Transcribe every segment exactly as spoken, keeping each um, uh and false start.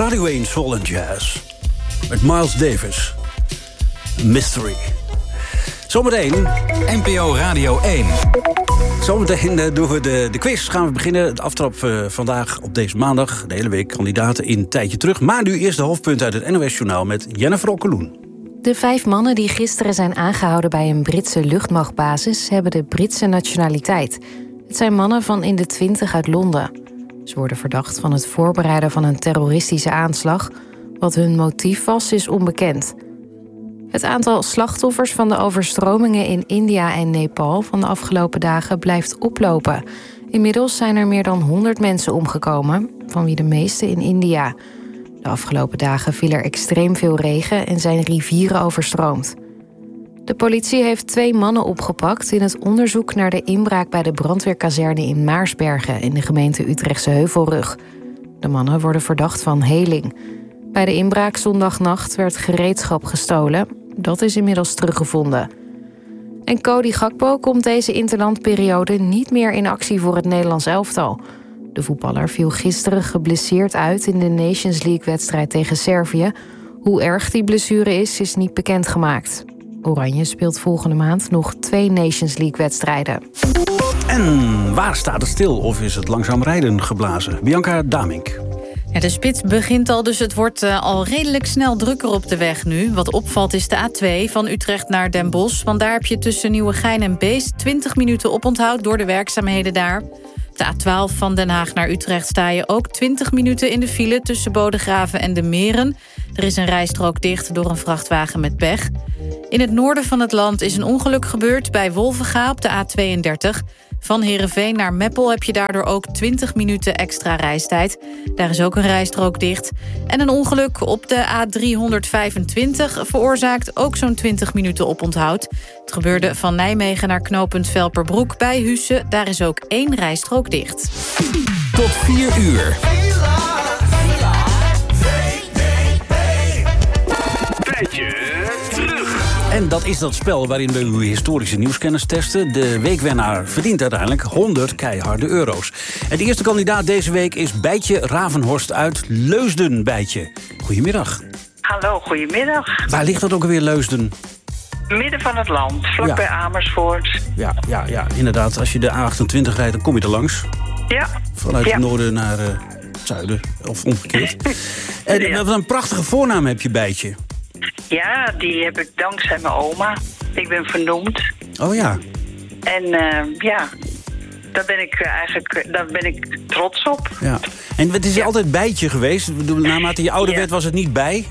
Radio één Soul and Jazz. Met Miles Davis. Mystery. Zometeen. N P O Radio één. Zometeen uh, doen we de, de quiz. Gaan we beginnen. De aftrap uh, vandaag op deze maandag. De hele week kandidaten in een tijdje terug. Maar nu eerst de hoofdpunten uit het N O S-journaal met Jennifer Okkeloen. De vijf mannen die gisteren zijn aangehouden bij een Britse luchtmachtbasis hebben de Britse nationaliteit. Het zijn mannen van in de twintig uit Londen. Ze worden verdacht van het voorbereiden van een terroristische aanslag. Wat hun motief was, is onbekend. Het aantal slachtoffers van de overstromingen in India en Nepal van de afgelopen dagen blijft oplopen. Inmiddels zijn er meer dan honderd mensen omgekomen, van wie de meeste in India. De afgelopen dagen viel er extreem veel regen en zijn rivieren overstroomd. De politie heeft twee mannen opgepakt in het onderzoek naar de inbraak bij de brandweerkazerne in Maarsbergen in de gemeente Utrechtse Heuvelrug. De mannen worden verdacht van heling. Bij de inbraak zondagnacht werd gereedschap gestolen. Dat is inmiddels teruggevonden. En Cody Gakpo komt deze interlandperiode niet meer in actie voor het Nederlands elftal. De voetballer viel gisteren geblesseerd uit in de Nations League-wedstrijd tegen Servië. Hoe erg die blessure is, is niet bekendgemaakt. Oranje speelt volgende maand nog twee Nations League-wedstrijden. En waar staat het stil of is het langzaam rijden geblazen? Bianca Damink. Ja, de spits begint al, dus het wordt uh, al redelijk snel drukker op de weg nu. Wat opvalt is de A twee van Utrecht naar Den Bosch. Want daar heb je tussen Nieuwegein en Beest twintig minuten oponthoud door de werkzaamheden daar. De A twaalf van Den Haag naar Utrecht sta je ook twintig minuten in de file tussen Bodegraven en de Meren. Er is een rijstrook dicht door een vrachtwagen met pech. In het noorden van het land is een ongeluk gebeurd bij Wolvenga op de A tweeëndertig. Van Heerenveen naar Meppel heb je daardoor ook twintig minuten extra reistijd. Daar is ook een rijstrook dicht. En een ongeluk op de A driehonderdvijfentwintig veroorzaakt ook zo'n twintig minuten oponthoud. Het gebeurde van Nijmegen naar knooppunt Velperbroek bij Husse. Daar is ook één rijstrook dicht. Tot vier uur. En dat is dat spel waarin we uw historische nieuwskennis testen. De weekwinnaar verdient uiteindelijk honderd keiharde euro's. En de eerste kandidaat deze week is Bijtje Ravenhorst uit Leusden. Bijtje, goedemiddag. Hallo, goedemiddag. Waar ligt dat ook alweer, Leusden? Midden van het land, vlakbij ja. Amersfoort. Ja, ja, ja, inderdaad. Als je de A achtentwintig rijdt, dan kom je er langs. Ja. Vanuit ja. het noorden naar uh, het zuiden, of omgekeerd. En ja. wat een prachtige voornaam heb je, Bijtje. Ja, die heb ik dankzij mijn oma. Ik ben vernoemd. Oh ja. En uh, ja, daar ben ik eigenlijk daar ben ik trots op. Ja. En het is ja. altijd Bijtje geweest. Naarmate je ouder ja. werd, was het niet bij?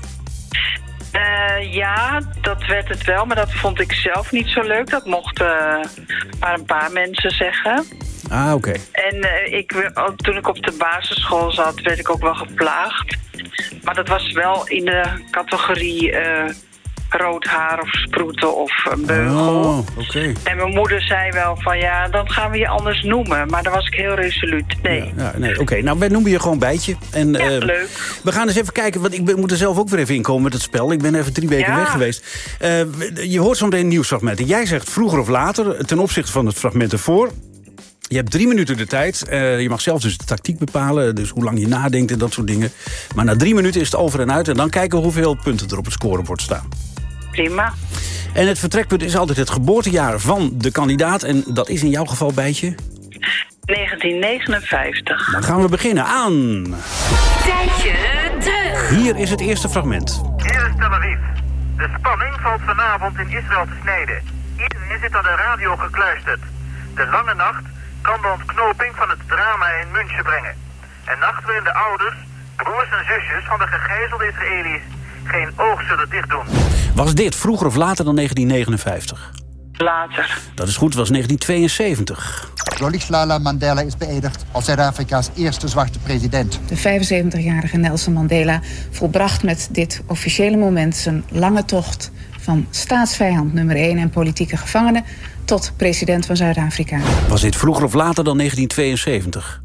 Uh, ja, dat werd het wel, maar dat vond ik zelf niet zo leuk. Dat mochten uh, maar een paar mensen zeggen. Ah, oké. Okay. En uh, ik, toen ik op de basisschool zat, werd ik ook wel geplaagd. Maar dat was wel in de categorie uh, rood haar of sproeten of een beugel. Oh, okay. En mijn moeder zei wel van ja, dan gaan we je anders noemen. Maar daar was ik heel resoluut. Nee. Ja, ja, nee Oké, okay. Nou wij noemen je gewoon Bijtje. En, ja, uh, leuk. We gaan eens even kijken, want ik moet er zelf ook weer even inkomen met het spel. Ik ben even drie weken ja. weg geweest. Uh, je hoort zo meteen nieuwsfragmenten. Jij zegt vroeger of later, ten opzichte van het fragment ervoor. Je hebt drie minuten de tijd. Uh, je mag zelf dus de tactiek bepalen. Dus hoe lang je nadenkt en dat soort dingen. Maar na drie minuten is het over en uit. En dan kijken we hoeveel punten er op het scorebord staan. Prima. En het vertrekpunt is altijd het geboortejaar van de kandidaat. En dat is in jouw geval, Bijtje? negentien negenenvijftig. Dan gaan we beginnen aan... Tijdje terug. Hier is het eerste fragment. Hier is Tel Aviv. De spanning valt vanavond in Israël te snijden. Iedereen zit aan de radio gekluisterd. De lange nacht kan de ontknoping van het drama in München brengen. Een nacht waarin de ouders, broers en zusjes van de gegijzelde Israëli's geen oog zullen dichtdoen. Was dit vroeger of later dan negentien negenenvijftig? Later. Dat is goed, het was negentien tweeënzeventig. Rolihlahla Mandela is beëdigd als Zuid-Afrika's eerste zwarte president. De vijfenzeventigjarige Nelson Mandela volbracht met dit officiële moment zijn lange tocht van staatsvijand nummer één en politieke gevangene tot president van Zuid-Afrika. Was dit vroeger of later dan negentien tweeënzeventig?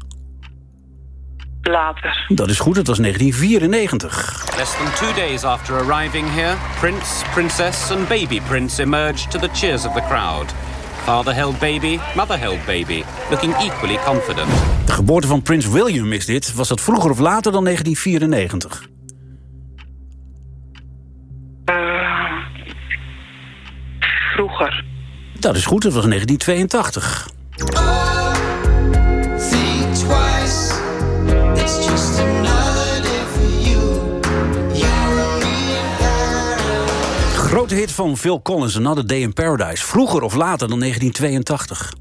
Later. Dat is goed, het was negentien vierennegentig. Less than two days after arriving here, Prince, Princess and baby Prince emerged to the cheers of the crowd. Father held baby, mother held baby, looking equally confident. De geboorte van prins William is dit. Was dat vroeger of later dan negentien vierennegentig? Vroeger. Dat is goed, dat was negentien tweeëntachtig. Grote hit van Phil Collins, Another Day in Paradise. Vroeger of later dan negentien tweeëntachtig?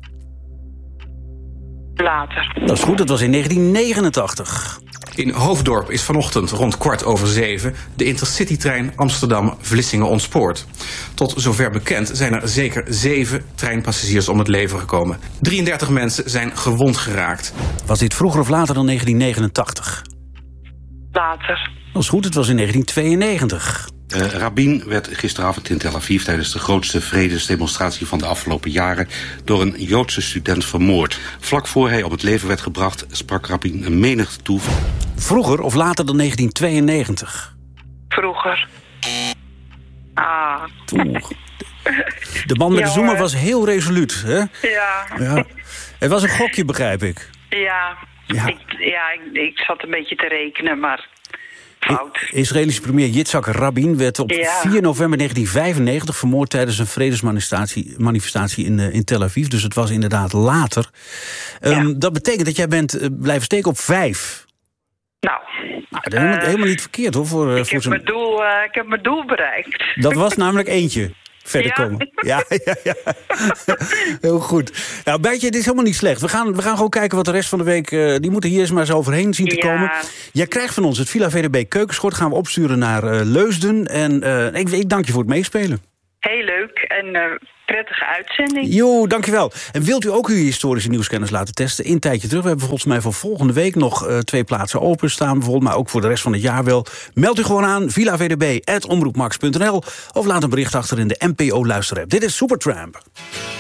Later. Dat is goed, dat was in negentien negenentachtig. In Hoofddorp is vanochtend rond kwart over zeven de Intercity-trein Amsterdam-Vlissingen ontspoord. Tot zover bekend zijn er zeker zeven treinpassagiers om het leven gekomen. drieëndertig mensen zijn gewond geraakt. Was dit vroeger of later dan negentien negenentachtig? Later. Dat is goed, het was in negentien tweeënnegentig. Uh, Rabin werd gisteravond in Tel Aviv tijdens de grootste vredesdemonstratie van de afgelopen jaren door een Joodse student vermoord. Vlak voor hij om het leven werd gebracht sprak Rabin een menigte toe. Vroeger of later dan negentien tweeënnegentig? Vroeger. Ah. Oeh. De man met de zoemer was heel resoluut, hè? Ja. Ja. Het was een gokje, begrijp ik. Ja. Ja, ik, ja ik, ik zat een beetje te rekenen, maar... fout. Israëlische premier Yitzhak Rabin werd op ja. vier november negentien vijfennegentig vermoord tijdens een vredesmanifestatie manifestatie in, uh, in Tel Aviv. Dus het was inderdaad later. Um, ja. Dat betekent dat jij bent uh, blijven steken op vijf. Nou, nou dat is helemaal, uh, helemaal niet verkeerd, hoor. Voor, uh, ik, voor heb zo'n... mijn doel, uh, ik heb mijn doel bereikt. Dat was namelijk eentje. Verder ja. komen. Ja, ja, ja. Heel goed. Nou, Bijtje, dit is helemaal niet slecht. We gaan, we gaan gewoon kijken wat de rest van de week... Uh, die moeten hier eens maar eens overheen zien te ja. komen. Jij krijgt van ons het Villa V D B keukenschort. Gaan we opsturen naar uh, Leusden. En uh, ik, ik dank je voor het meespelen. Heel leuk en uh, prettige uitzending. Jo, dankjewel. En wilt u ook uw historische nieuwskennis laten testen? Een tijdje terug. We hebben volgens mij voor volgende week nog uh, twee plaatsen openstaan. Bijvoorbeeld, maar ook voor de rest van het jaar wel. Meld u gewoon aan, villa v d b apenstaartje omroepmax punt n l of laat een bericht achter in de N P O luisterapp. Dit is Supertramp.